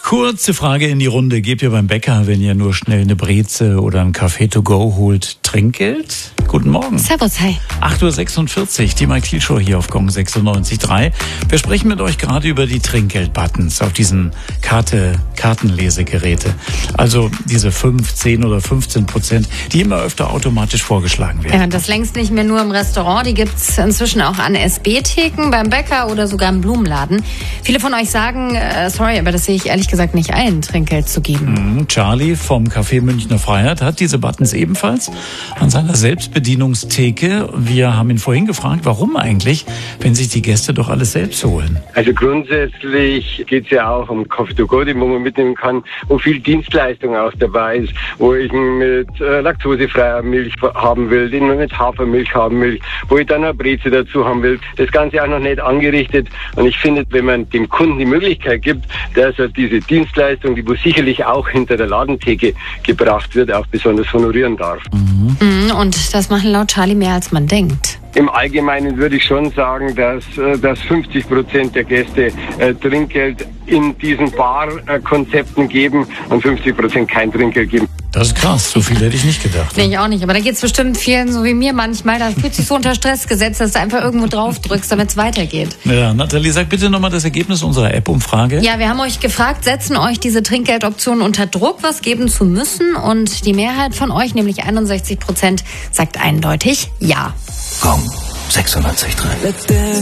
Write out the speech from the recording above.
Kurze Frage in die Runde. Gebt ihr beim Bäcker, wenn ihr nur schnell eine Breze oder einen Kaffee to go holt, Trinkgeld? Guten Morgen. Servus, hi. 8.46 Uhr, die Mike Thiel Show hier auf Gong 96.3. Wir sprechen mit euch gerade über die Trinkgeld-Buttons auf diesen Kartenlesegeräte. Also diese 5, 10 oder 15%, die immer öfter automatisch vorgeschlagen werden. Ja, das längst nicht mehr nur im Restaurant. Die gibt's inzwischen auch an SB-Theken, beim Bäcker oder sogar im Blumenladen. Viele von euch sagen, sorry, aber das sehe ich ehrlich gesagt nicht ein, Trinkgeld zu geben. Charlie vom Café Münchner Freiheit hat diese Buttons ebenfalls an seiner Selbstbedienungstheke. Wir haben ihn vorhin gefragt, warum eigentlich, wenn sich die Gäste doch alles selbst holen. Also grundsätzlich geht es ja auch um Coffee to go, den man mitnehmen kann, wo viel Dienstleistung auch dabei ist, wo ich mit laktosefreier Milch haben will, den mit Hafermilch haben will, wo ich dann eine Breze dazu haben will. Das Ganze auch noch nicht angerichtet. Und ich finde, wenn man dem Kunden die Möglichkeit gibt, dass er diese Dienstleistung, die wo sicherlich auch hinter der Ladentheke gebracht wird, auch besonders honorieren darf. Und das machen laut Charlie mehr, als man denkt. Im Allgemeinen würde ich schon sagen, dass 50% der Gäste Trinkgeld in diesen Barkonzepten geben und 50% kein Trinkgeld geben. Das ist krass, so viel hätte ich nicht gedacht. Nee, ich auch nicht. Aber da geht's bestimmt vielen, so wie mir manchmal. Da fühlt sich so unter Stress gesetzt, dass du einfach irgendwo drauf drückst, damit es weitergeht. Ja, Nathalie, sag bitte nochmal das Ergebnis unserer App-Umfrage. Ja, wir haben euch gefragt, setzen euch diese Trinkgeldoptionen unter Druck, was geben zu müssen? Und die Mehrheit von euch, nämlich 61%, sagt eindeutig ja. Gong 96.3.